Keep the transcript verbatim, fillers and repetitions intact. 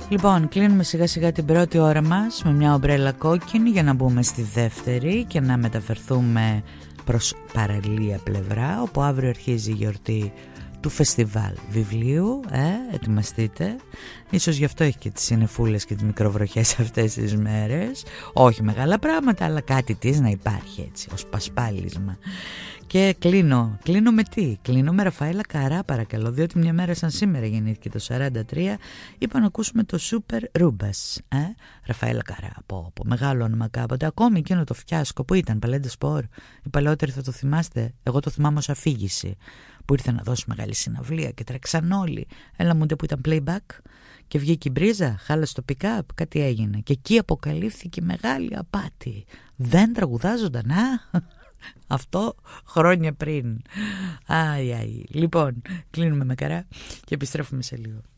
Λοιπόν, κλείνουμε σιγά σιγά την πρώτη ώρα μας με μια ομπρέλα κόκκινη για να μπούμε στη δεύτερη και να μεταφερθούμε προς παραλία πλευρά, όπου αύριο αρχίζει η γιορτή του φεστιβάλ βιβλίου. ε, ετοιμαστείτε. Ίσως γι' αυτό έχει και τις συννεφούλες και τις μικροβροχές αυτές τις μέρες. Όχι μεγάλα πράγματα, αλλά κάτι της να υπάρχει έτσι ως πασπάλισμα. Και κλείνω, κλείνω με τι, κλείνω με Ραφαέλα Καρά παρακαλώ, διότι μια μέρα σαν σήμερα γεννήθηκε το σαράντα τρία, είπα να ακούσουμε το Super Rubas. ε? Ραφαέλα Καρά, από, από μεγάλο όνομα κάποτε, ακόμη εκείνο το φιάσκο που ήταν Παλέντε Σπορ, οι παλαιότεροι θα το θυμάστε, εγώ το θυμάμαι ως αφήγηση, που ήρθε να δώσει μεγάλη συναυλία και τρέξαν όλοι, έλα μου που ήταν playback και βγήκε η μπρίζα, χάλασε το pick-up, κάτι έγινε και εκεί αποκαλύφθηκε μεγάλη απάτη, δεν τραγουδάζονταν, α? Αυτό χρόνια πριν. Αι, αι. Λοιπόν, κλείνουμε με Καρά και επιστρέφουμε σε λίγο.